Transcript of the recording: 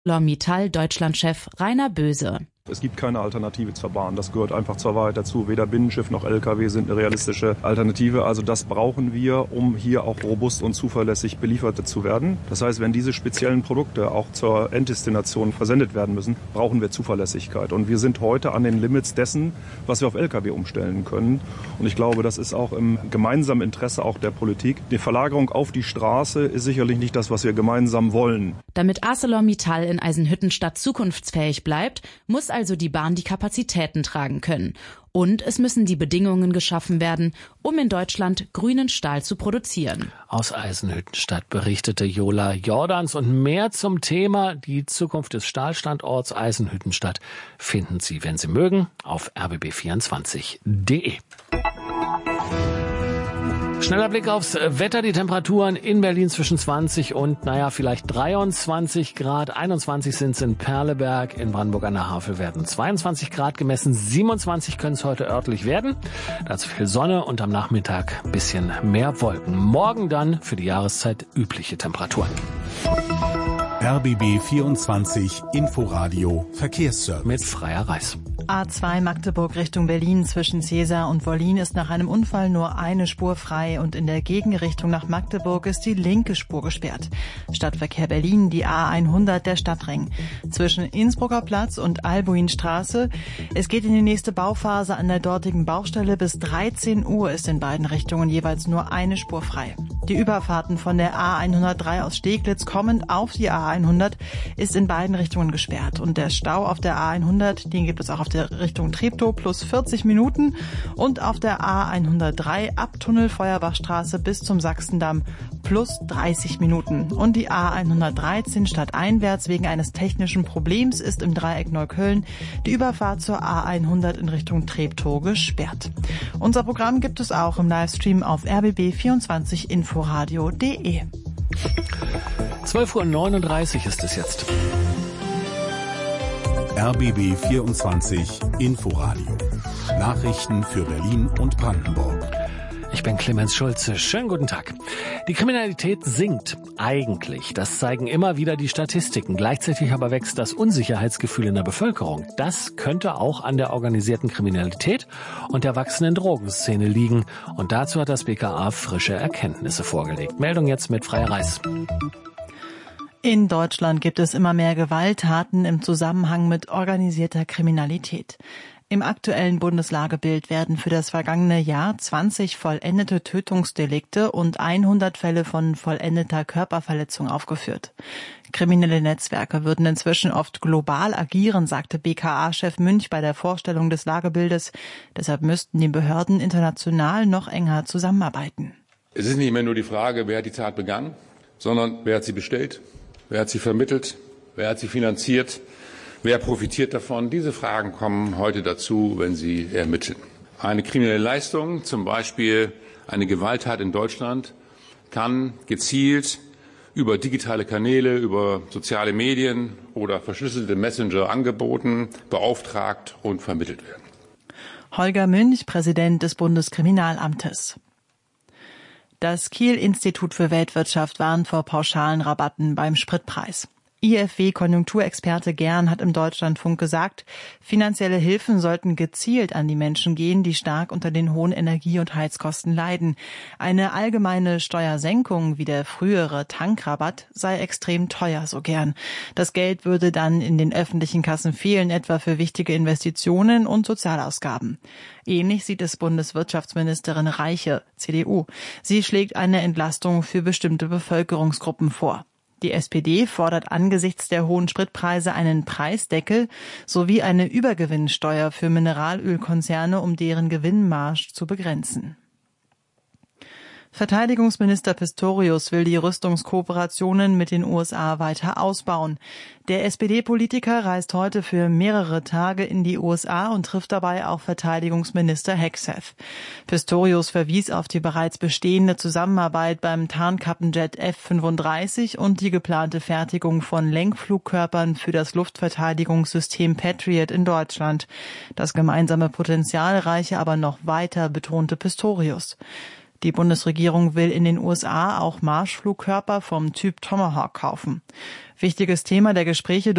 ArcelorMittal-Deutschlandchef Rainer Böse. Es gibt keine Alternative zur Bahn. Das gehört einfach zur Wahrheit dazu. Weder Binnenschiff noch Lkw sind eine realistische Alternative. Also das brauchen wir, um hier auch robust und zuverlässig beliefert zu werden. Das heißt, wenn diese speziellen Produkte auch zur Enddestination versendet werden müssen, brauchen wir Zuverlässigkeit. Und wir sind heute an den Limits dessen, was wir auf Lkw umstellen können. Und ich glaube, das ist auch im gemeinsamen Interesse auch der Politik. Die Verlagerung auf die Straße ist sicherlich nicht das, was wir gemeinsam wollen. Damit ArcelorMittal in Eisenhüttenstadt zukunftsfähig bleibt, muss also die Bahn die Kapazitäten tragen können. Und es müssen die Bedingungen geschaffen werden, um in Deutschland grünen Stahl zu produzieren. Aus Eisenhüttenstadt berichtete Jola Jordans. Und mehr zum Thema die Zukunft des Stahlstandorts Eisenhüttenstadt finden Sie, wenn Sie mögen, auf rbb24.de. Schneller Blick aufs Wetter, die Temperaturen in Berlin zwischen 20 und, vielleicht 23 Grad. 21 sind es in Perleberg, in Brandenburg an der Havel werden 22 Grad gemessen. 27 können es heute örtlich werden. Dazu viel Sonne und am Nachmittag ein bisschen mehr Wolken. Morgen dann für die Jahreszeit übliche Temperaturen. RBB 24 Inforadio Verkehrsservice. Mit Freier Reis. A2 Magdeburg Richtung Berlin zwischen Cäsar und Wollin ist nach einem Unfall nur eine Spur frei und in der Gegenrichtung nach Magdeburg ist die linke Spur gesperrt. Stadtverkehr Berlin, die A100 der Stadtring. Zwischen Innsbrucker Platz und Albuinstraße. Es geht in die nächste Bauphase an der dortigen Baustelle. Bis 13 Uhr ist in beiden Richtungen jeweils nur eine Spur frei. Die Überfahrten von der A103 aus Steglitz kommend auf die A100 ist in beiden Richtungen gesperrt. Und der Stau auf der A100, den gibt es auch auf der Richtung Treptow plus 40 Minuten und auf der A103 ab Tunnel Feuerbachstraße bis zum Sachsendamm plus 30 Minuten. Und die A113 stadteinwärts wegen eines technischen Problems ist im Dreieck Neukölln die Überfahrt zur A100 in Richtung Treptow gesperrt. Unser Programm gibt es auch im Livestream auf rbb24inforadio.de. 12:39 Uhr ist es jetzt. RBB 24 Inforadio. Nachrichten für Berlin und Brandenburg. Ich bin Clemens Schulze. Schönen guten Tag. Die Kriminalität sinkt eigentlich. Das zeigen immer wieder die Statistiken. Gleichzeitig aber wächst das Unsicherheitsgefühl in der Bevölkerung. Das könnte auch an der organisierten Kriminalität und der wachsenden Drogenszene liegen. Und dazu hat das BKA frische Erkenntnisse vorgelegt. Meldung jetzt mit Freier Reis. In Deutschland gibt es immer mehr Gewalttaten im Zusammenhang mit organisierter Kriminalität. Im aktuellen Bundeslagebild werden für das vergangene Jahr 20 vollendete Tötungsdelikte und 100 Fälle von vollendeter Körperverletzung aufgeführt. Kriminelle Netzwerke würden inzwischen oft global agieren, sagte BKA-Chef Münch bei der Vorstellung des Lagebildes. Deshalb müssten die Behörden international noch enger zusammenarbeiten. Es ist nicht mehr nur die Frage, wer hat die Tat begangen, sondern wer hat sie bestellt, wer hat sie vermittelt, wer hat sie finanziert, wer profitiert davon. Diese Fragen kommen heute dazu, wenn Sie ermitteln. Eine kriminelle Leistung, zum Beispiel eine Gewalttat in Deutschland, kann gezielt über digitale Kanäle, über soziale Medien oder verschlüsselte Messenger angeboten, beauftragt und vermittelt werden. Holger Münch, Präsident des Bundeskriminalamtes. Das Kiel-Institut für Weltwirtschaft warnt vor pauschalen Rabatten beim Spritpreis. IFW-Konjunkturexperte Gern hat im Deutschlandfunk gesagt, finanzielle Hilfen sollten gezielt an die Menschen gehen, die stark unter den hohen Energie- und Heizkosten leiden. Eine allgemeine Steuersenkung wie der frühere Tankrabatt sei extrem teuer, so Gern. Das Geld würde dann in den öffentlichen Kassen fehlen, etwa für wichtige Investitionen und Sozialausgaben. Ähnlich sieht es Bundeswirtschaftsministerin Reiche, CDU. Sie schlägt eine Entlastung für bestimmte Bevölkerungsgruppen vor. Die SPD fordert angesichts der hohen Spritpreise einen Preisdeckel sowie eine Übergewinnsteuer für Mineralölkonzerne, um deren Gewinnmarge zu begrenzen. Verteidigungsminister Pistorius will die Rüstungskooperationen mit den USA weiter ausbauen. Der SPD-Politiker reist heute für mehrere Tage in die USA und trifft dabei auch Verteidigungsminister Hegseth. Pistorius verwies auf die bereits bestehende Zusammenarbeit beim Tarnkappenjet F-35 und die geplante Fertigung von Lenkflugkörpern für das Luftverteidigungssystem Patriot in Deutschland. Das gemeinsame Potenzial reiche aber noch weiter, betonte Pistorius. Die Bundesregierung will in den USA auch Marschflugkörper vom Typ Tomahawk kaufen. Wichtiges Thema der Gespräche